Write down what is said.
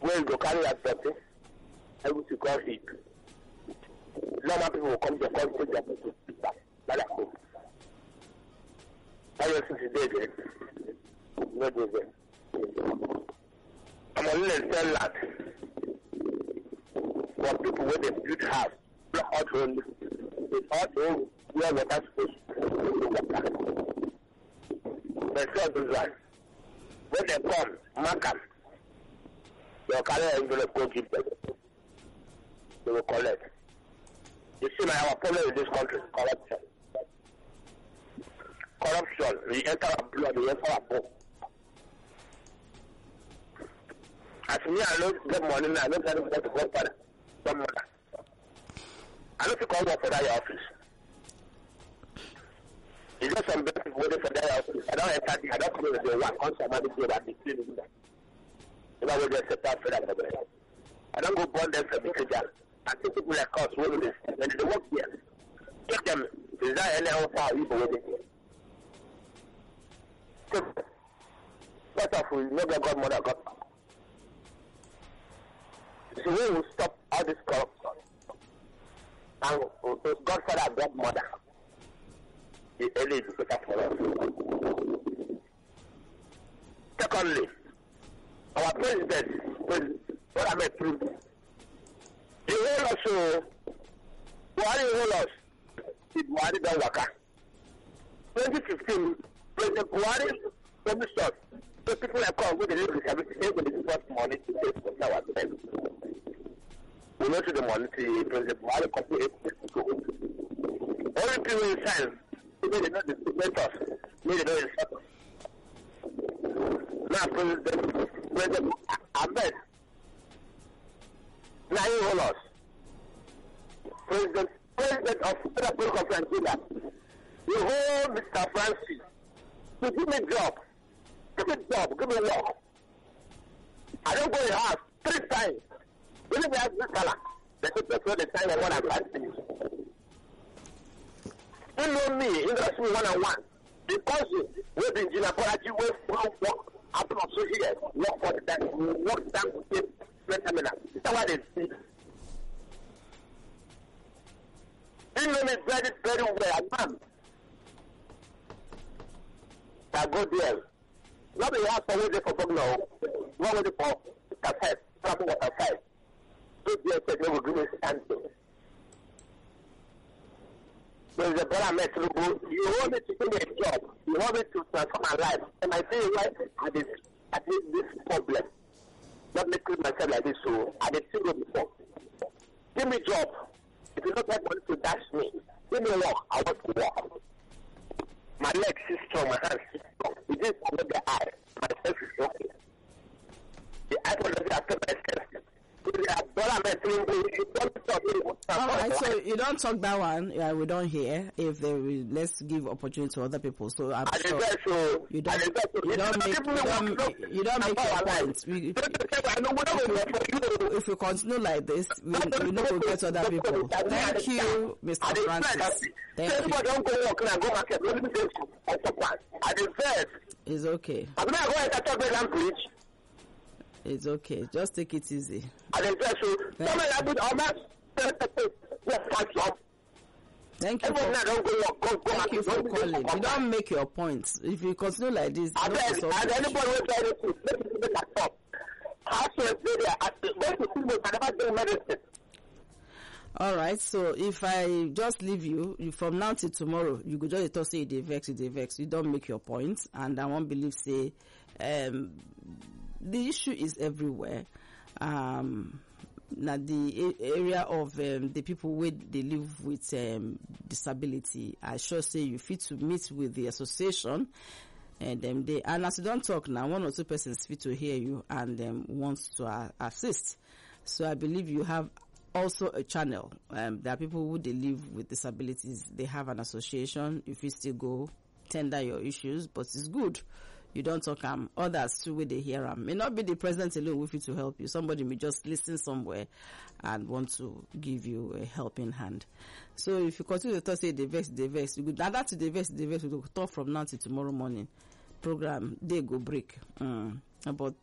where you go carry that dirty, everything call heat. Normal people will come to come take their people back. Like that. How you think today? No do them. I'm only sell land for people where they build house, block out hole, with hot hole where water supposed to water. They sell this land. When they come, mark them. They'll carry an envelope, go give them. They will collect. You see, our problem in this country is corruption. Corruption, we enter our blood, we enter our bone. As me, I don't get money now, I don't tell them to go for some money. I don't think I'll work for that office. It's just some people waiting for that office. I don't enter the, I don't come in the one, come somebody say that they clean it. If I will just set up for that, I don't go burn them for the jail. I think people like us will this. When they work here, take them. Is that any other power you go with it? First of all, never got mother got. So we will stop all this corruption. And Godfather, Godmother, the early educator for us. Secondly, our president, what I meant through. The whole also, Buhari hold us, Buhari don't work. 2015, President Buhari promised us, so people like come with the little disability, they will give us money to pay for our time. We know to the money to President Buhari complete 8 years ago. Only people in science, they did not discriminate us, they did not insult us. Now President Ahmed, now he hold us. President of Federal Political Conference, you hold Mr. Francis to give me job. Give me job, give me work. I don't go in the house 3 times. When they ask this color, they say that's what the time I want to advance things. You know me, interest me one-on-one. Because we've been in a quality way from work, up to here, work for the time, work down to get terminal. That's what they see. You know me very, very well, man. I go there. Nobody has to wait for governor. Not waiting for cassette. Something what I said. So there said they will give me something. There is a brother met to go. You want me to give me a job. You want me to transform my life. And I say, why I did this problem. Not making myself like this, so I did single before. Give me job. If you don't have money to dash me, give me work. I want to work. My legs is strong, my hands is strong. It is under the eye. My self is okay. The eye will not after my self. Alright, so you don't talk that one. Yeah, we don't hear. If they will, let's give opportunity to other people. So I'm sure you don't make your point. If we continue like this, we know we'll get other people. Thank you, Mr. Francis. Thank you. It's okay. It's okay. Just take it easy. Thank you for calling. You don't make your points. If you continue like this, all right. So if I just leave you from now till tomorrow, you could just talk say they vex. You don't make your points, and I won't believe say the issue is everywhere. Now the area of the people where they live with disability, I sure say you fit to meet with the association, and as you don't talk now, 1 or 2 persons fit to hear you and wants to assist. So I believe you have also a channel. There are people who they live with disabilities. They have an association. If you still go tender your issues, but it's good. You don't talk others too where they hear them. May not be the president alone with you to help you. Somebody may just listen somewhere and want to give you a helping hand. So if you continue to talk, say they vex, you could add that to the vex, we will talk from now till tomorrow morning. Program, they go break. But